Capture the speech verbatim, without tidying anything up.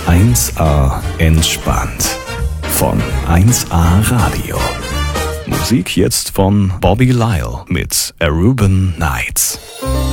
eins a entspannt von eins a Radio. Musik jetzt von Bobby Lyle mit Aruban Nights.